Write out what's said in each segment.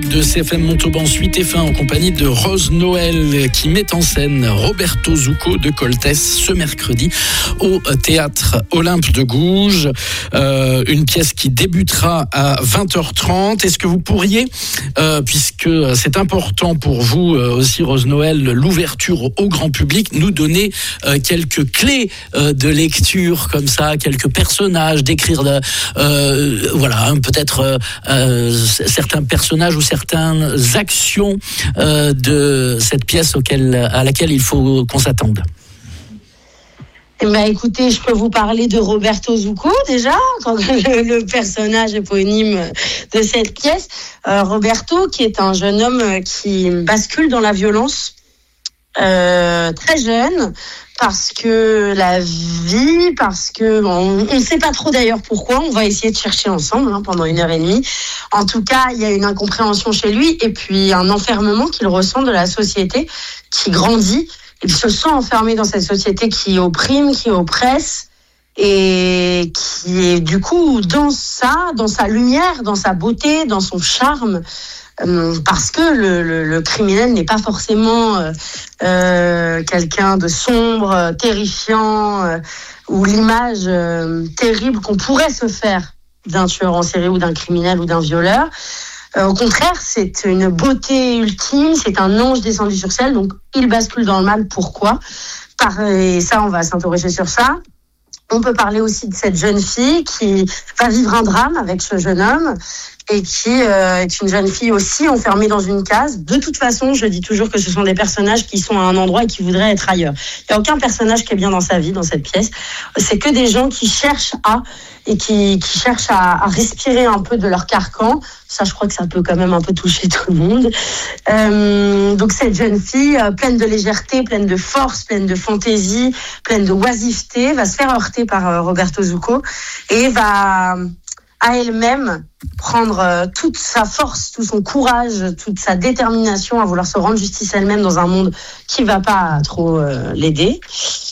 De CFM Montauban, suite et fin en compagnie de Rose Noël qui met en scène Roberto Zucco de Coltès ce mercredi au théâtre Olympe de Gouges. Une pièce qui débutera à 20h30. Est-ce que vous pourriez, puisque c'est important pour vous aussi Rose Noël, l'ouverture au grand public, nous donner quelques clés de lecture comme ça, quelques personnages, décrire peut-être certains personnages ou certaines actions de cette pièce à laquelle il faut qu'on s'attende? Écoutez, je peux vous parler de Roberto Zucco déjà, le personnage éponyme de cette pièce. Roberto, qui est un jeune homme qui bascule dans la violence très jeune, parce que on ne sait pas trop d'ailleurs pourquoi, on va essayer de chercher ensemble pendant 1h30. En tout cas, il y a une incompréhension chez lui et puis un enfermement qu'il ressent de la société qui grandit. Il se sent enfermé dans cette société qui opprime, qui oppresse et qui est du coup dans sa lumière, dans sa beauté, dans son charme. Parce que le criminel n'est pas forcément quelqu'un de sombre, terrifiant, ou l'image terrible qu'on pourrait se faire d'un tueur en série ou d'un criminel ou d'un violeur. Au contraire, c'est une beauté ultime, c'est un ange descendu sur ciel, donc il bascule dans le mal. Pourquoi ? Et ça, on va s'interroger sur ça. On peut parler aussi de cette jeune fille qui va vivre un drame avec ce jeune homme et qui est une jeune fille aussi enfermée dans une case. De toute façon, je dis toujours que ce sont des personnages qui sont à un endroit et qui voudraient être ailleurs. Il n'y a aucun personnage qui est bien dans sa vie, dans cette pièce. C'est que des gens qui cherchent qui cherchent à respirer un peu de leur carcan. Ça, je crois que ça peut quand même un peu toucher tout le monde. Donc cette jeune fille, pleine de légèreté, pleine de force, pleine de fantaisie, pleine de oisiveté, va se faire heurter par Roberto Zucco et va à elle-même prendre toute sa force, tout son courage, toute sa détermination à vouloir se rendre justice elle-même dans un monde qui va pas trop l'aider.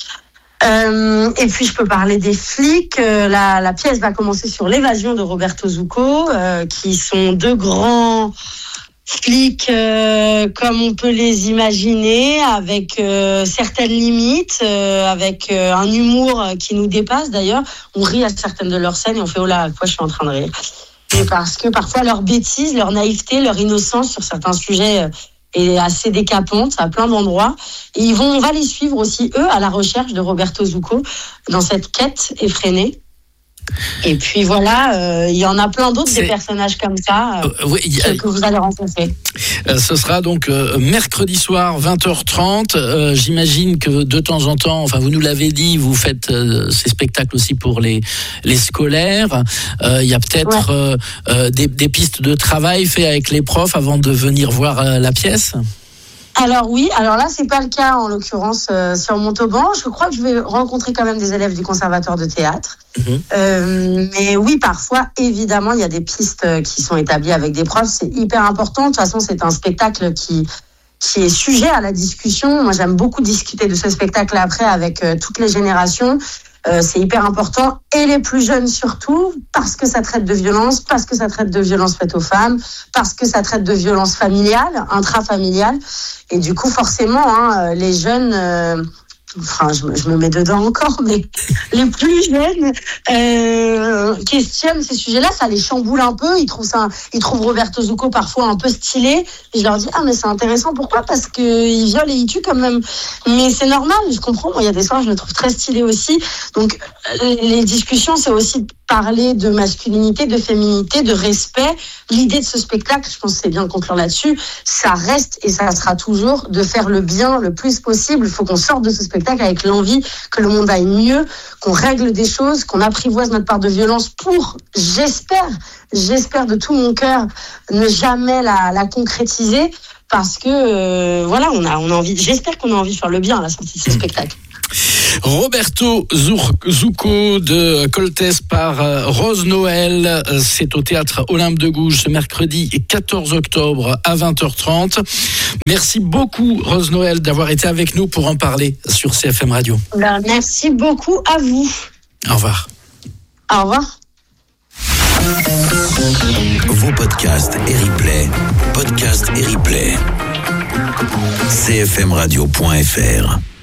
Et puis je peux parler des flics. La pièce va commencer sur l'évasion de Roberto Zucco, qui sont deux grands flics comme on peut les imaginer, avec certaines limites, avec un humour qui nous dépasse d'ailleurs. On rit à certaines de leurs scènes et on fait « Oh là, à quoi je suis en train de rire ?» Et parce que parfois leur bêtise, leur naïveté, leur innocence sur certains sujets est assez décapante à plein d'endroits. Et on va les suivre aussi, eux, à la recherche de Roberto Zucco dans cette quête effrénée. Et puis voilà, il y en a plein d'autres, des personnages comme ça que vous allez rencontrer. Ce sera donc mercredi soir 20h30. J'imagine que de temps en temps, vous nous l'avez dit, vous faites ces spectacles aussi pour les scolaires. Il y a peut-être des pistes de travail faites avec les profs avant de venir voir la pièce. Alors oui, alors là c'est pas le cas en l'occurrence sur Montauban. Je crois que je vais rencontrer quand même des élèves du conservatoire de théâtre. Mais oui, parfois évidemment il y a des pistes qui sont établies avec des profs. C'est hyper important. De toute façon c'est un spectacle qui est sujet à la discussion. Moi j'aime beaucoup discuter de ce spectacle après avec toutes les générations. C'est hyper important, et les plus jeunes surtout, parce que ça traite de violence, parce que ça traite de violence faite aux femmes, parce que ça traite de violence familiale, intrafamiliale, et du coup forcément les jeunes, je me mets dedans encore, mais les plus jeunes questionnent ces sujets-là, ça les chamboule un peu. Ils trouvent Roberto Zucco parfois un peu stylé. Et je leur dis mais c'est intéressant. Pourquoi ? Parce que il viole et il tue quand même. Mais c'est normal, je comprends. Moi, il y a des soirs je le trouve très stylé aussi. Donc les discussions, c'est aussi de parler de masculinité, de féminité, de respect. L'idée de ce spectacle, je pense que c'est bien de conclure là-dessus, ça reste et ça sera toujours de faire le bien le plus possible. Il faut qu'on sorte de ce spectacle avec l'envie que le monde aille mieux, qu'on règle des choses, qu'on apprivoise notre part de violence pour, j'espère de tout mon cœur, ne jamais la concrétiser, parce que on a envie, j'espère qu'on a envie de faire le bien à la sortie de ce spectacle. Roberto Zucco de Coltès par Rose Noël. C'est au théâtre Olympe de Gouges ce mercredi 14 octobre à 20h30. Merci beaucoup Rose Noël d'avoir été avec nous pour en parler sur CFM Radio. Merci beaucoup à vous. Au revoir. Au revoir. Vos podcasts et replays, podcasts et replays. cfmradio.fr